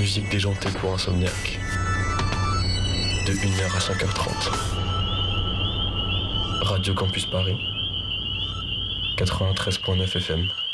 musique déjantée pour insomniaque. De 1h à 5h30. Radio Campus Paris, 93.9 FM.